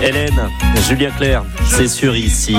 Hélène, Julien Clerc, c'est sûr ici.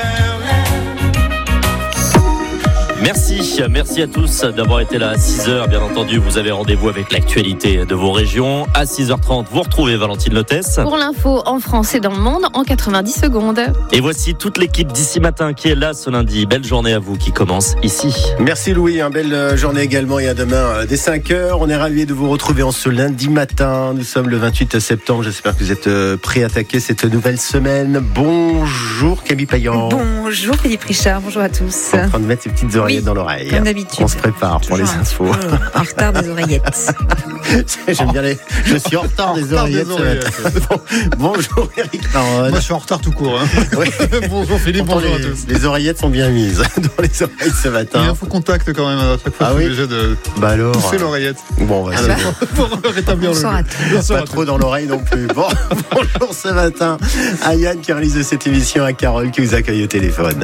Merci à tous d'avoir été là à 6h. Bien entendu, vous avez rendez-vous avec l'actualité de vos régions. À 6h30, vous retrouvez Valentine Lotès. Pour l'info en France et dans le monde en 90 secondes. Et voici toute l'équipe d'ici matin qui est là ce lundi. Belle journée à vous qui commence ici. Merci Louis, belle journée également et à demain dès 5h. On est ravis de vous retrouver en ce lundi matin. Nous sommes le 28 septembre. J'espère que vous êtes prêts à attaquer cette nouvelle semaine. Bonjour Camille Payan. Bonjour Philippe Richard, bonjour à tous. En train de mettre ses petites oreillettes dans l'oreille. Comme d'habitude. On se prépare pour les infos. En retard des oreillettes. J'aime bien je suis en retard des oreillettes. Bonjour Eric Naron. Moi je suis en retard tout court. Oui. Bonjour Philippe, bonjour à tous. Les oreillettes sont bien mises dans les oreilles ce matin. Il y a un faux contact quand même à chaque fois. Je suis obligé de pousser l'oreillette. Bon, on va pour rétablir le pas trop dans l'oreille non plus. Bon, bonjour ce matin à Yann qui réalise cette émission, à Carole qui vous accueille au téléphone.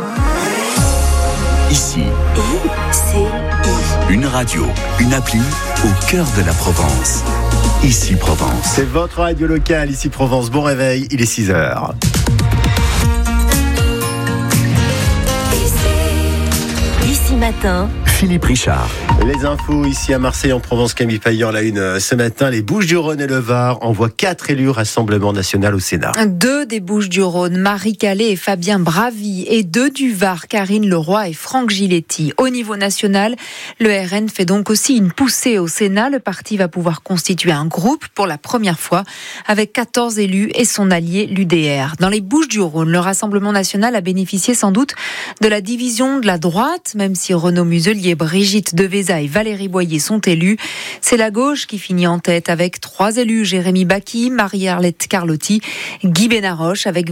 Ici, une radio, une appli au cœur de la Provence. Ici Provence. C'est votre radio locale, Ici Provence. Bon réveil, il est 6h. Ici matin, Philippe Richard. Les infos ici à Marseille, en Provence, Camille Payan, la une ce matin. Les Bouches-du-Rhône et le Var envoient 4 élus Rassemblement National au Sénat. 2 des Bouches-du-Rhône, Marie Calais et Fabien Bravy, et 2 du Var, Karine Leroy et Franck Giletti. Au niveau national, le RN fait donc aussi une poussée au Sénat. Le parti va pouvoir constituer un groupe pour la première fois avec 14 élus et son allié l'UDR. Dans les Bouches-du-Rhône, le Rassemblement National a bénéficié sans doute de la division de la droite, même si Renaud Muselier, Brigitte Deveza et Valérie Boyer sont élus. C'est la gauche qui finit en tête avec 3 élus, Jérémy Bacchi, Marie-Arlette Carlotti, Guy Benaroche avec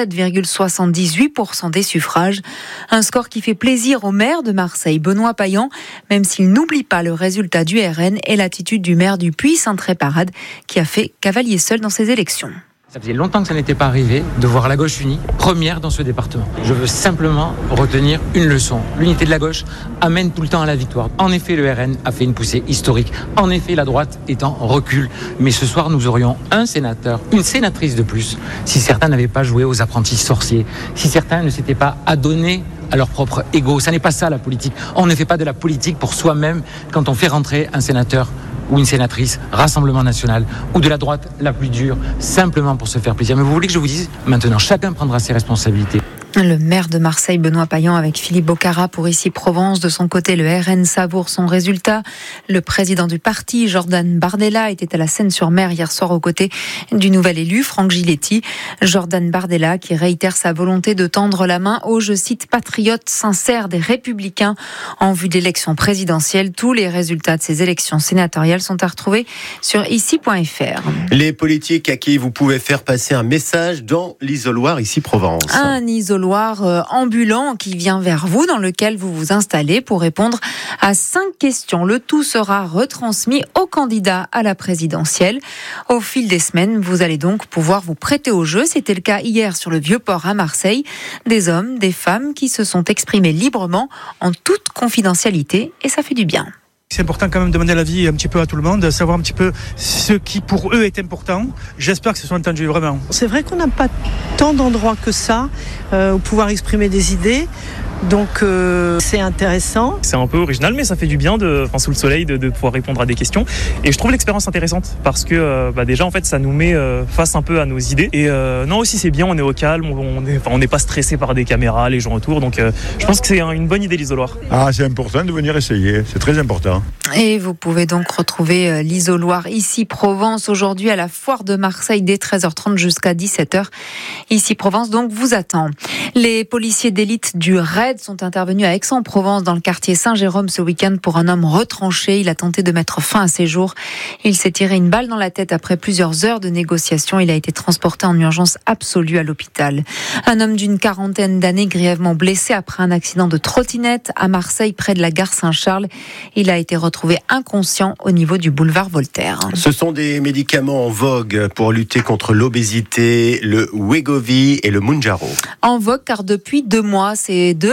27,78% des suffrages. Un score qui fait plaisir au maire de Marseille, Benoît Payan, même s'il n'oublie pas le résultat du RN et l'attitude du maire du Puy-Saint-Tréparade qui a fait cavalier seul dans ces élections. Ça faisait longtemps que ça n'était pas arrivé de voir la gauche unie, première dans ce département. Je veux simplement retenir une leçon. L'unité de la gauche amène tout le temps à la victoire. En effet, le RN a fait une poussée historique. En effet, la droite est en recul. Mais ce soir, nous aurions un sénateur, une sénatrice de plus, si certains n'avaient pas joué aux apprentis sorciers, si certains ne s'étaient pas adonnés à leur propre ego. Ça n'est pas ça la politique. On ne fait pas de la politique pour soi-même quand on fait rentrer un sénateur ou une sénatrice, Rassemblement National, ou de la droite la plus dure, simplement pour se faire plaisir. Mais vous voulez que je vous dise, maintenant, chacun prendra ses responsabilités. Le maire de Marseille, Benoît Payan, avec Philippe Bocara pour Ici Provence. De son côté, le RN savoure son résultat. Le président du parti, Jordan Bardella, était à la Seine-sur-Mer hier soir aux côtés du nouvel élu, Franck Giletti. Jordan Bardella qui réitère sa volonté de tendre la main aux, je cite, patriotes sincères des Républicains en vue de l'élection présidentielle. Tous les résultats de ces élections sénatoriales sont à retrouver sur ici.fr. Les politiques à qui vous pouvez faire passer un message dans l'isoloir Ici Provence. Un isoloir ambulant qui vient vers vous, dans lequel vous vous installez pour répondre à 5 questions. Le tout sera retransmis aux candidats à la présidentielle. Au fil des semaines, vous allez donc pouvoir vous prêter au jeu. C'était le cas hier sur le Vieux-Port à Marseille. Des hommes, des femmes qui se sont exprimés librement en toute confidentialité et ça fait du bien. C'est important quand même de demander l'avis un petit peu à tout le monde, savoir un petit peu ce qui pour eux est important. J'espère que ce soit entendu vraiment. C'est vrai qu'on n'a pas tant d'endroits que ça où pouvoir exprimer des idées. Donc c'est intéressant. C'est un peu original mais ça fait du bien sous le soleil de pouvoir répondre à des questions. Et je trouve l'expérience intéressante parce que déjà en fait ça nous met face un peu à nos idées. Et non aussi c'est bien, on est au calme, on n'est pas stressé par des caméras, les gens autour. Donc je pense que c'est une bonne idée l'isoloir. C'est important de venir essayer, c'est très important. Et vous pouvez donc retrouver l'isoloir Ici Provence aujourd'hui à la foire de Marseille dès 13h30 jusqu'à 17h. Ici Provence donc vous attend. Les policiers d'élite du RAID sont intervenus à Aix-en-Provence dans le quartier Saint-Jérôme ce week-end pour un homme retranché. Il a tenté de mettre fin à ses jours. Il s'est tiré une balle dans la tête après plusieurs heures de négociations. Il a été transporté en urgence absolue à l'hôpital. Un homme d'une quarantaine d'années grièvement blessé après un accident de trottinette à Marseille près de la gare Saint-Charles. Il a été retrouvé inconscient au niveau du boulevard Voltaire. Ce sont des médicaments en vogue pour lutter contre l'obésité, le Wegovy et le Mounjaro. En vogue car depuis 2 mois, ces 2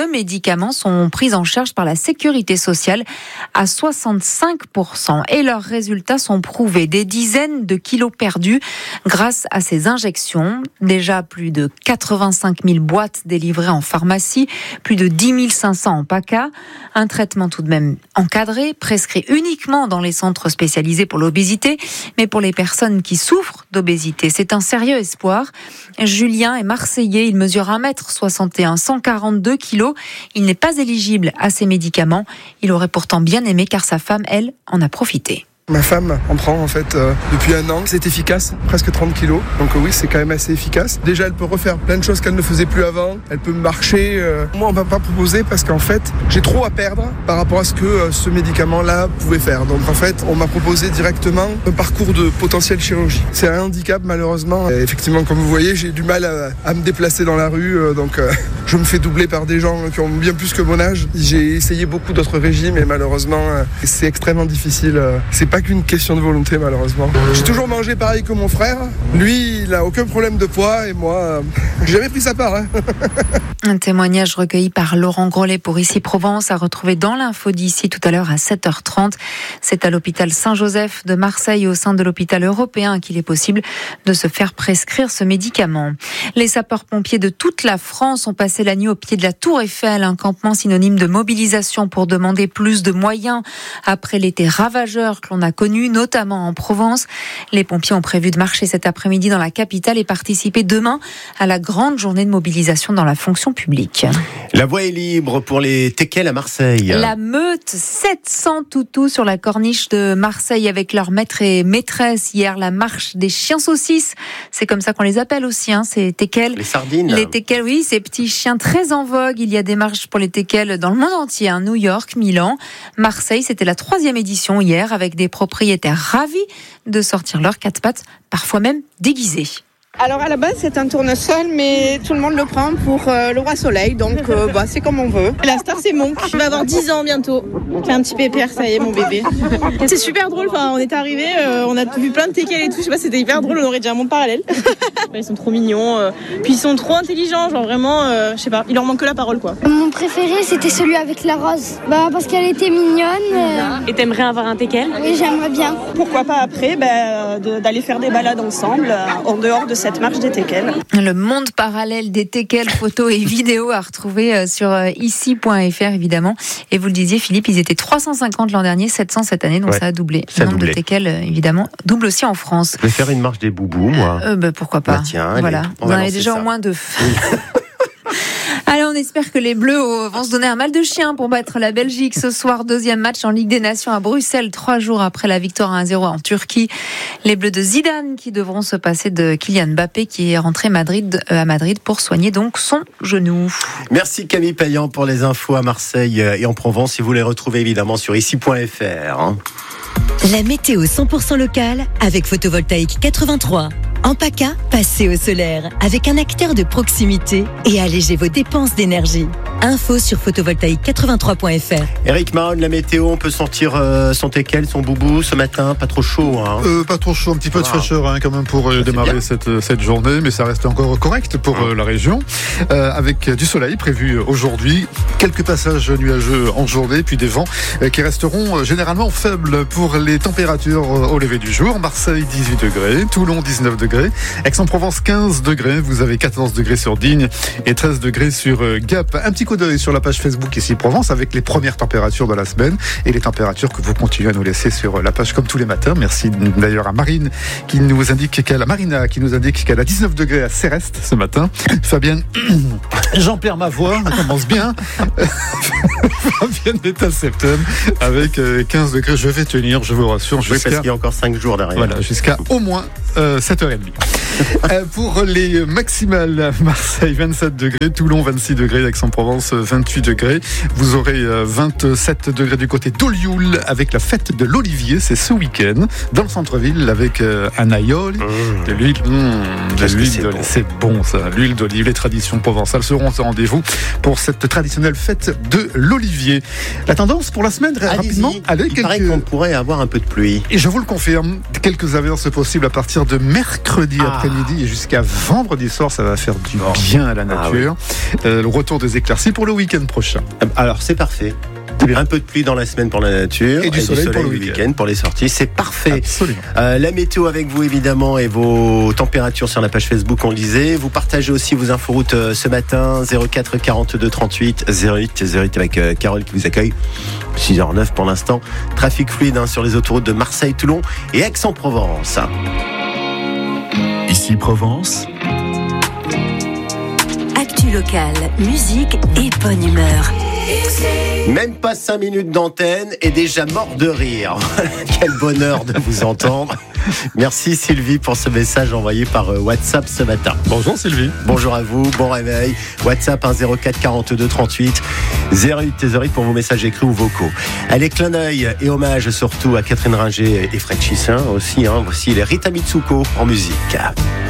nombreux médicaments sont pris en charge par la sécurité sociale à 65%. Et leurs résultats sont prouvés. Des dizaines de kilos perdus grâce à ces injections. Déjà plus de 85 000 boîtes délivrées en pharmacie, plus de 10 500 en PACA. Un traitement tout de même encadré, prescrit uniquement dans les centres spécialisés pour l'obésité, mais pour les personnes qui souffrent d'obésité. C'est un sérieux espoir. Julien est marseillais, il mesure 1m61, 142 kilos. Il n'est pas éligible à ces médicaments. Il aurait pourtant bien aimé car sa femme, elle, en a profité. Ma femme en prend en fait depuis un an. C'est efficace, presque 30 kilos. Donc oui, c'est quand même assez efficace. Déjà, elle peut refaire plein de choses qu'elle ne faisait plus avant. Elle peut marcher. Moi, on m'a pas proposé parce qu'en fait, j'ai trop à perdre par rapport à ce que ce médicament-là pouvait faire. Donc en fait, on m'a proposé directement un parcours de potentielle chirurgie. C'est un handicap malheureusement. Et effectivement, comme vous voyez, j'ai du mal à me déplacer dans la rue. Donc je me fais doubler par des gens qui ont bien plus que mon âge. J'ai essayé beaucoup d'autres régimes et malheureusement, c'est extrêmement difficile. C'est pas qu'une question de volonté malheureusement. J'ai toujours mangé pareil que mon frère. Lui, il n'a aucun problème de poids et moi, j'ai jamais pris sa part. Un témoignage recueilli par Laurent Grollet pour Ici Provence, à retrouver dans l'info d'ici tout à l'heure à 7h30. C'est à l'hôpital Saint-Joseph de Marseille, au sein de l'hôpital européen, qu'il est possible de se faire prescrire ce médicament. Les sapeurs-pompiers de toute la France ont passé la nuit au pied de la Tour Eiffel, un campement synonyme de mobilisation pour demander plus de moyens après l'été ravageur que l'on a connu, notamment en Provence. Les pompiers ont prévu de marcher cet après-midi dans la capitale et participer demain à la grande journée de mobilisation dans la fonction publique. La voie est libre pour les teckels à Marseille. La meute, 700 toutous sur la corniche de Marseille avec leurs maîtres et maîtresses. Hier, la marche des chiens saucisses. C'est comme ça qu'on les appelle aussi, ces teckels. Les sardines. Les teckels, oui, ces petits chiens très en vogue. Il y a des marches pour les teckels dans le monde entier, New York, Milan, Marseille. C'était la 3e édition hier avec des propriétaires ravis de sortir leurs 4 pattes, parfois même déguisés. Alors à la base c'est un tournesol mais tout le monde le prend pour le roi soleil donc c'est comme on veut. La star c'est Monk, il va avoir 10 ans bientôt, c'est un petit pépère, ça y est mon bébé. C'est super drôle, on est arrivé, on a vu plein de teckels et tout, je sais pas, c'était hyper drôle, on aurait déjà un monde parallèle. Ils sont trop mignons, puis ils sont trop intelligents, genre vraiment, je sais pas, il leur manque que la parole quoi. Mon préféré c'était celui avec la rose, parce qu'elle était mignonne. Et t'aimerais avoir un teckel? Oui, j'aimerais bien. Pourquoi pas après d'aller faire des balades ensemble en dehors de cette marche des teckels. Le monde parallèle des teckels, photos et vidéos à retrouver sur ici.fr évidemment. Et vous le disiez Philippe, ils étaient 350 l'an dernier, 700 cette année, donc ça a doublé. Le nombre de teckels évidemment double aussi en France. Je vais faire une marche des boubous moi. Pourquoi pas. Tiens, voilà. Vous en avez déjà au moins 2. Allez, on espère que les Bleus vont se donner un mal de chien pour battre la Belgique ce soir. 2e match en Ligue des Nations à Bruxelles, 3 jours après la victoire 1-0 en Turquie. Les Bleus de Zidane qui devront se passer de Kylian Mbappé qui est rentré à Madrid pour soigner donc son genou. Merci Camille Payan pour les infos à Marseille et en Provence. Et vous les retrouvez évidemment sur ici.fr. La météo 100% locale avec Photovoltaïque 83. En PACA, passez au solaire avec un acteur de proximité et allégez vos dépenses d'énergie. Info sur photovoltaïque83.fr. Eric Mahon, la météo, on peut sentir son teckel, son boubou ce matin, pas trop chaud. Pas trop chaud, un petit peu de fraîcheur quand même pour démarrer cette journée, mais ça reste encore correct pour la région. Avec du soleil prévu aujourd'hui, quelques passages nuageux en journée, puis des vents qui resteront généralement faibles pour les températures au lever du jour. Marseille 18 degrés, Toulon 19 degrés, Aix-en-Provence 15 degrés, vous avez 14 degrés sur Digne et 13 degrés sur Gap. Un petit coup d'œil sur la page Facebook Ici Provence avec les premières températures de la semaine et les températures que vous continuez à nous laisser sur la page comme tous les matins. Merci d'ailleurs à Marina qui nous indique qu'elle a 19 degrés à Céreste ce matin. Fabienne, j'en perds ma voix, ça commence bien. Fabienne est à Septem avec 15 degrés. Je vais tenir, je vous rassure. Oui, parce qu'il y a encore 5 jours derrière. Voilà, jusqu'à au moins 7h30. Pour les maximales, Marseille 27 degrés, Toulon 26 degrés, Aix-en-Provence 28 degrés. Vous aurez 27 degrés du côté d'Olioul avec la fête de l'Olivier, c'est ce week-end, dans le centre-ville avec un aïoli, de l'huile. C'est bon ça, l'huile d'olive. Les traditions provençales seront au rendez-vous pour cette traditionnelle fête de l'Olivier. La tendance pour la semaine, rapidement, il paraît qu'on pourrait avoir un peu de pluie. Et je vous le confirme, quelques averses possibles à partir de mercredi après-midi et jusqu'à vendredi soir, ça va faire du bien à la nature. Le retour des éclaircies aussi pour le week-end prochain. Alors c'est parfait. Un peu de pluie dans la semaine pour la nature et du soleil pour le week-end pour les sorties, c'est parfait. Absolument. La météo avec vous évidemment et vos températures sur la page Facebook, on le disait. Vous partagez aussi vos inforoutes ce matin, 04 42 38 08 avec Carole qui vous accueille. 6h09 pour l'instant. Trafic fluide sur les autoroutes de Marseille, Toulon et Aix-en-Provence. Ici Provence. Actu locale, musique et bonne humeur. Même pas 5 minutes d'antenne et déjà mort de rire. Quel bonheur de vous entendre. Merci Sylvie pour ce message envoyé par WhatsApp ce matin. Bonjour Sylvie. Bonjour à vous, bon réveil. WhatsApp 04 42 38 08 pour vos messages écrits ou vocaux. Allez, clin d'œil et hommage surtout à Catherine Ringer et Fred Chissin aussi. Voici les Rita Mitsuko en musique.